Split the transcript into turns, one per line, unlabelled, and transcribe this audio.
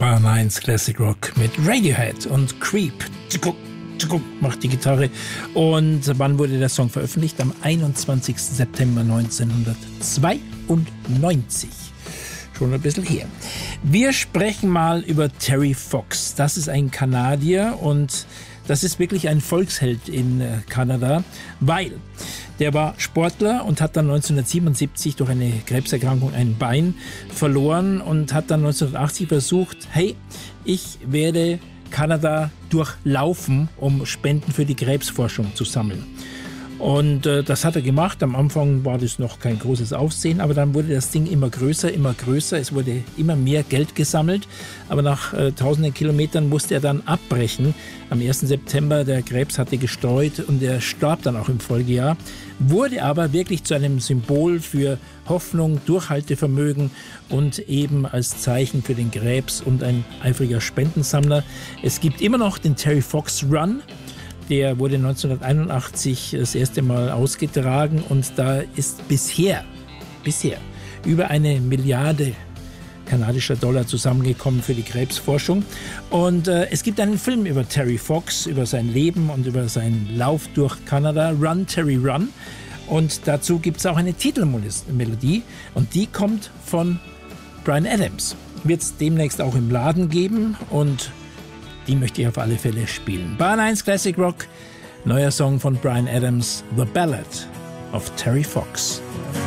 Bahn 1 Classic Rock mit Radiohead und Creep. Macht die Gitarre. Und wann wurde der Song veröffentlicht? Am 21. September 1992. Schon ein bisschen her. Wir sprechen mal über Terry Fox. Das ist ein Kanadier und das ist wirklich ein Volksheld in Kanada, weil der war Sportler und hat dann 1977 durch eine Krebserkrankung ein Bein verloren und hat dann 1980 versucht, hey, ich werde Kanada durchlaufen, um Spenden für die Krebsforschung zu sammeln. Und das hat er gemacht. Am Anfang war das noch kein großes Aufsehen, aber dann wurde das Ding immer größer, immer größer. Es wurde immer mehr Geld gesammelt, aber nach tausenden Kilometern musste er dann abbrechen. Am 1. September, der Krebs hatte gestreut und er starb dann auch im Folgejahr, wurde aber wirklich zu einem Symbol für Hoffnung, Durchhaltevermögen und eben als Zeichen für den Krebs und ein eifriger Spendensammler. Es gibt immer noch den Terry Fox Run. Der wurde 1981 das erste Mal ausgetragen und da ist bisher über 1 Milliarde kanadischer Dollar zusammengekommen für die Krebsforschung. Und es gibt einen Film über Terry Fox, über sein Leben und über seinen Lauf durch Kanada, Run, Terry, Run. Und dazu gibt es auch eine Titelmelodie und die kommt von Bryan Adams. Wird es demnächst auch im Laden geben und die möchte ich auf alle Fälle spielen. Bahn 1 Classic Rock, neuer Song von Bryan Adams, The Ballad of Terry Fox.